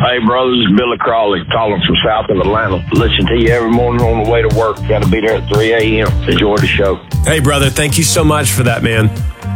Hey, brothers, it's Billy Crawley calling from south of Atlanta. Listen to you every morning on the way to work. Got to be there at 3 a.m. Enjoy the show. Hey, brother, thank you so much for that, man.